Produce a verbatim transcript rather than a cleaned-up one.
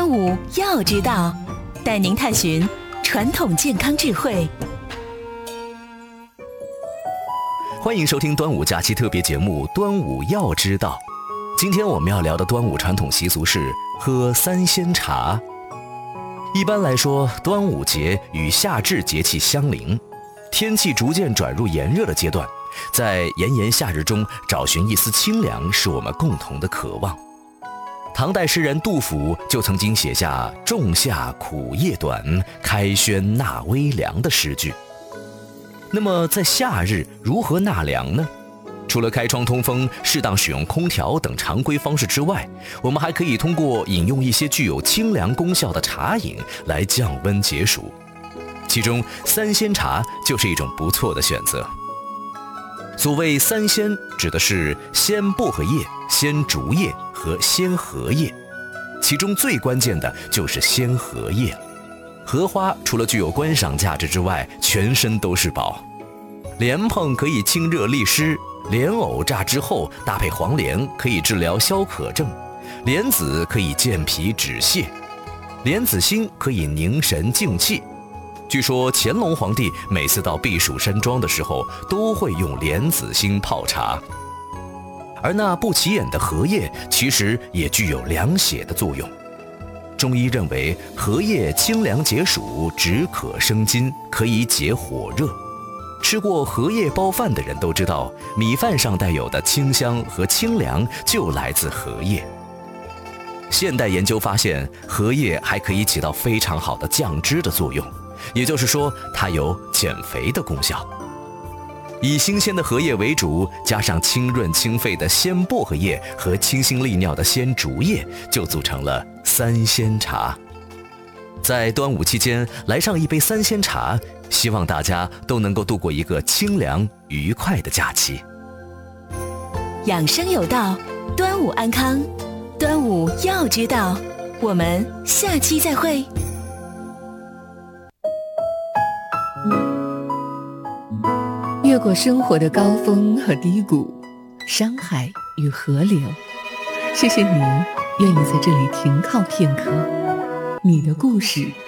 端午要知道，带您探寻传统健康智慧。 欢迎收听端午假期特别节目《端午要知道》。今天我们要聊的端午传统习俗是喝三鲜茶。一般来说，端午节与夏至节气相邻，天气逐渐转入炎热的阶段，在炎炎夏日中找寻一丝清凉，是我们共同的渴望。唐代诗人杜甫就曾经写下“仲夏苦夜短，开轩纳微凉”的诗句。那么在夏日如何纳凉呢？除了开窗通风、适当使用空调等常规方式之外，我们还可以通过饮用一些具有清凉功效的茶饮来降温解暑。其中三鲜茶就是一种不错的选择。所谓三鲜，指的是鲜薄荷叶、鲜竹叶和鲜荷叶，其中最关键的就是鲜荷叶。荷花除了具有观赏价值之外，全身都是宝。莲蓬可以清热利湿，莲藕榨之后搭配黄连可以治疗消渴症，莲子可以健脾止泻，莲子心可以凝神静气。据说乾隆皇帝每次到避暑山庄的时候，都会用莲子心泡茶。而那不起眼的荷叶，其实也具有凉血的作用。中医认为，荷叶清凉解暑，止渴生津，可以解火热。吃过荷叶包饭的人都知道，米饭上带有的清香和清凉就来自荷叶。现代研究发现，荷叶还可以起到非常好的降脂的作用，也就是说，它有减肥的功效。以新鲜的荷叶为主，加上清润清肺的鲜薄荷叶和清新利尿的鲜竹叶，就组成了三鲜茶。在端午期间来上一杯三鲜茶，希望大家都能够度过一个清凉愉快的假期。 养生有道，端午安康，端午要知道。我们下期再会。 越过生活的高峰和低谷，山海与河流，谢谢你愿意在这里停靠片刻。你的故事